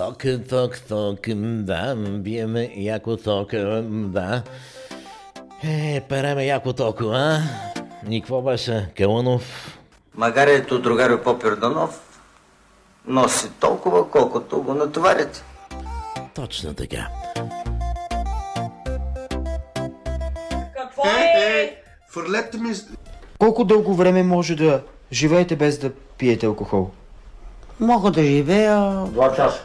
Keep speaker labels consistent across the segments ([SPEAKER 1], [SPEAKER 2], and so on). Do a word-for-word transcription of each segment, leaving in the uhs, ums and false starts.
[SPEAKER 1] Ток, ток, ток, да, биеме яко ток, да. Е, переме яко току, а? И какво беше, Келънов?
[SPEAKER 2] Магарието другарю Попирдонов носи толкова, колкото го натоварят.
[SPEAKER 1] Точно така.
[SPEAKER 3] Какво е?
[SPEAKER 4] Фърлете ми...
[SPEAKER 5] Колко дълго време може да живеете без да пиете алкохол?
[SPEAKER 6] Мога да живея...
[SPEAKER 4] Два часа.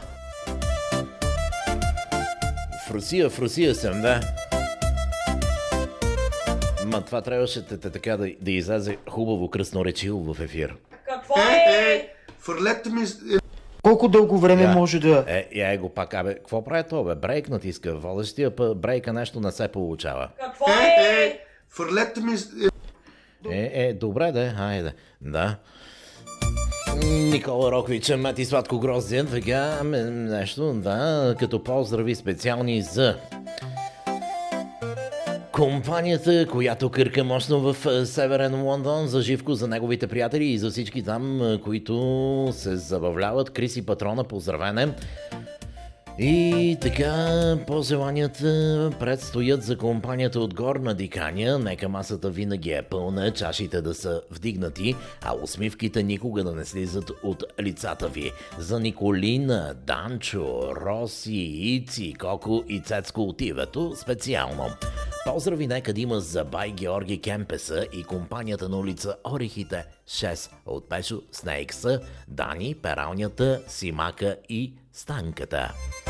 [SPEAKER 1] В Русия, в Русия съм, да. Ма това трябваше те, те, така да, да излезе хубаво кръсноречиво в ефир.
[SPEAKER 3] Какво е?
[SPEAKER 4] Фърлете ми...
[SPEAKER 5] Колко дълго време
[SPEAKER 1] Да.
[SPEAKER 5] може да...
[SPEAKER 1] Е, я го пак, абе, какво прави това, бе? Брейк натиска, водещия, па брейка нещо не се получава.
[SPEAKER 3] Какво е?
[SPEAKER 4] Фърлете ми...
[SPEAKER 1] Е, е, добре, да, хайде, да. Никола Роквич, Мети Сладко Грозден, така, ами, нещо, да, като поздрави специални за компанията, която кърка мощно в е, Северен Лондон, за Живко, за неговите приятели и за всички там, е, които се забавляват. Крис и Патрона, поздравене. И така, пожеланията предстоят за компанията от Горна Диканя. Нека масата винаги е пълна, чашите да са вдигнати, а усмивките никога да не слизат от лицата ви. За Николина, Данчо, Роси, Ици, Коко и Цецко от Ивето специално. Поздрави нека да има за бай Георги Кемпеса и компанията на улица Орехите шест от Пешо Снейкса, Дани, Пералнята, Симака и Станката.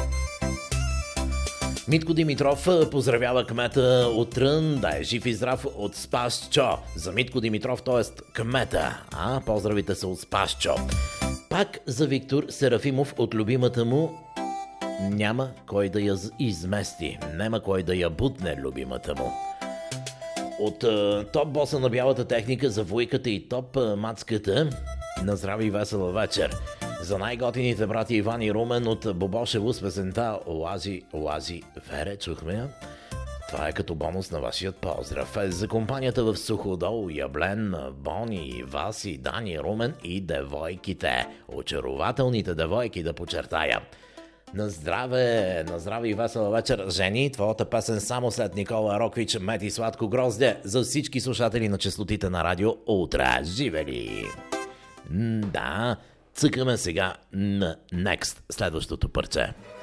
[SPEAKER 1] Митко Димитров поздравява кмета от Трън, да е жив и здрав от Спасчо. За Митко Димитров, т.е. кмета, а поздравите са от Спасчо. Пак за Виктор Серафимов от любимата му няма кой да я измести, няма кой да я бутне любимата му. От uh, топ боса на бялата техника за вуйката и топ uh, мацката на здрави и весела вечер. За най-готините брати Иван и Румен от Бобошево с песента Лази, Лази, Вере, чухме я. Това е като бонус на вашият поздрав. За компанията в Суходол, Яблен, Бони, Васи, Дани, Румен и девойките. Очарователните девойки, да почертая. На здраве, на здраве и весела вечер, жени. Твоята песен само след Никола Роквич, Мети Сладко Грозде. За всички слушатели на честотите на радио Ултра. Живели! М, да, цъкаме сега на Next, следващото парче.